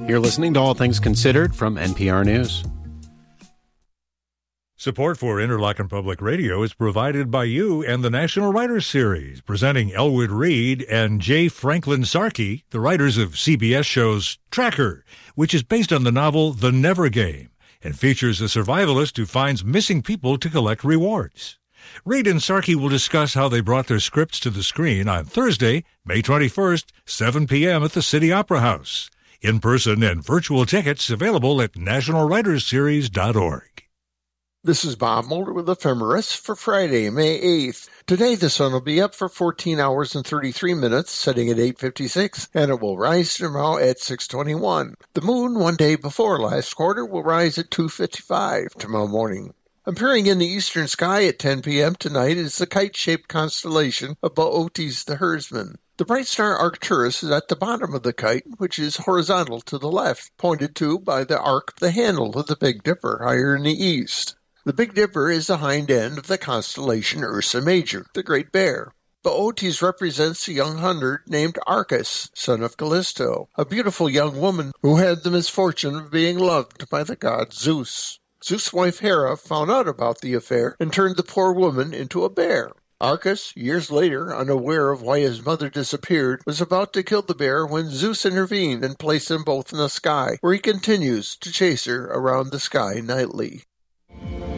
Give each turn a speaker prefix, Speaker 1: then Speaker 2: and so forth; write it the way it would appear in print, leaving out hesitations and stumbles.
Speaker 1: You're listening to All Things Considered from NPR News.
Speaker 2: Support for Interlochen Public Radio is provided by you and the National Writers Series, presenting Elwood Reed and J. Franklin Sarkey, the writers of CBS shows Tracker, which is based on the novel The Never Game and features a survivalist who finds missing people to collect rewards. Reed and Sarkey will discuss how they brought their scripts to the screen on Thursday, May 21st, 7 p.m. at the City Opera House. In-person and virtual tickets available at nationalwritersseries.org.
Speaker 3: This is Bob Mulder with Ephemeris for Friday, May 8th. Today the sun will be up for 14 hours and 33 minutes, setting at 8:56, and it will rise tomorrow at 6:21. The moon, one day before last quarter, will rise at 2:55 tomorrow morning. Appearing in the eastern sky at 10 p.m. tonight is the kite-shaped constellation of Boötes the Herdsman. The bright star Arcturus is at the bottom of the kite, which is horizontal to the left, pointed to by the arc of the handle of the Big Dipper higher in the east. The Big Dipper is the hind end of the constellation Ursa Major, the Great Bear. Boötes represents a young hunter named Arcas, son of Callisto, a beautiful young woman who had the misfortune of being loved by the god Zeus. Zeus' wife Hera found out about the affair and turned the poor woman into a bear. Arcas, years later, unaware of why his mother disappeared, was about to kill the bear when Zeus intervened and placed them both in the sky, where he continues to chase her around the sky nightly.